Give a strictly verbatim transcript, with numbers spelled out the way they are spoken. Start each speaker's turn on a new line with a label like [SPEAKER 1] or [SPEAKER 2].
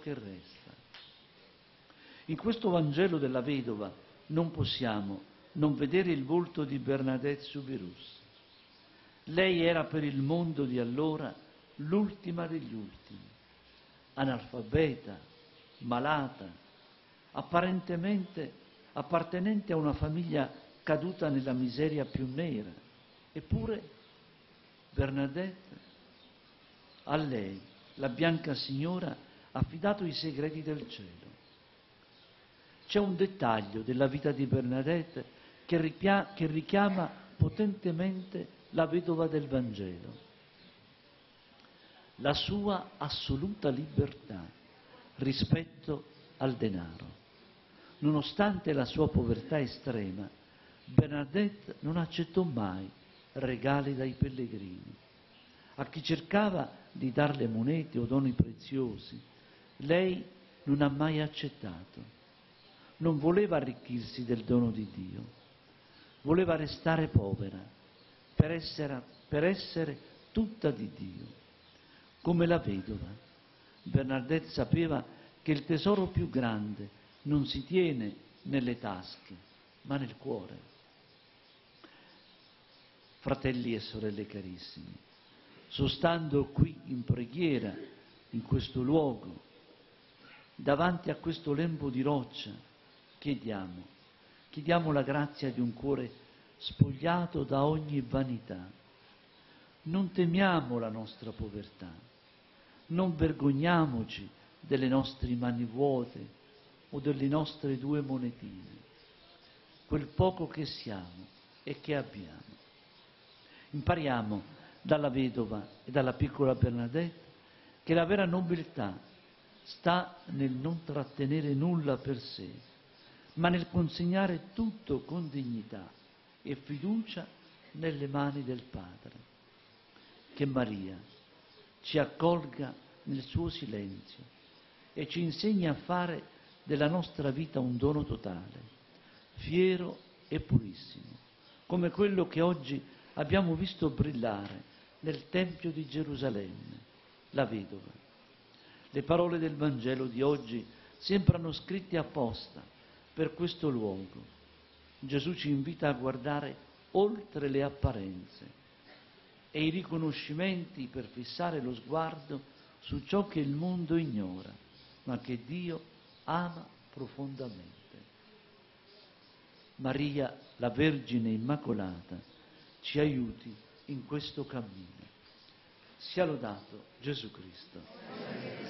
[SPEAKER 1] che resta. In questo Vangelo della vedova non possiamo non vedere il volto di Bernadette Soubirous. Lei era per il mondo di allora l'ultima degli ultimi, analfabeta, malata, apparentemente appartenente a una famiglia caduta nella miseria più nera. Eppure Bernadette, a lei, la Bianca Signora, ha affidato i segreti del cielo. C'è un dettaglio della vita di Bernadette che, ripia- che richiama potentemente la vedova del Vangelo. La sua assoluta libertà rispetto al denaro. Nonostante la sua povertà estrema, Bernadette non accettò mai regali dai pellegrini. A chi cercava di darle monete o doni preziosi, lei non ha mai accettato. Non voleva arricchirsi del dono di Dio, voleva restare povera per essere, per essere tutta di Dio. Come la vedova, Bernadette sapeva che il tesoro più grande non si tiene nelle tasche, ma nel cuore. Fratelli e sorelle carissimi, sostando qui in preghiera, in questo luogo, davanti a questo lembo di roccia, chiediamo, chiediamo la grazia di un cuore spogliato da ogni vanità. Non temiamo la nostra povertà, non vergogniamoci delle nostre mani vuote o delle nostre due monetine, quel poco che siamo e che abbiamo. Impariamo dalla vedova e dalla piccola Bernadette che la vera nobiltà sta nel non trattenere nulla per sé, ma nel consegnare tutto con dignità e fiducia nelle mani del Padre. Che Maria ci accolga nel suo silenzio e ci insegni a fare della nostra vita un dono totale, fiero e purissimo, come quello che oggi abbiamo visto brillare nel Tempio di Gerusalemme, la vedova. Le parole del Vangelo di oggi sembrano scritte apposta per questo luogo. Gesù ci invita a guardare oltre le apparenze e i riconoscimenti per fissare lo sguardo su ciò che il mondo ignora, ma che Dio ama profondamente. Maria, la Vergine Immacolata, ci aiuti in questo cammino. Sia lodato Gesù Cristo.